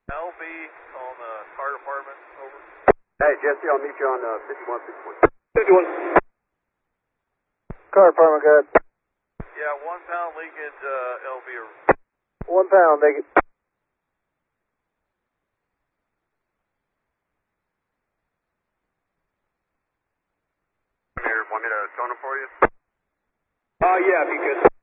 LB on the car department, over. Hey, Jesse, I'll meet you on 5161. 51. Car department, go ahead. Yeah, 1 pound leakage, LB. 1 pound, make it. Here, want me to tone it for you? Yeah, if you could.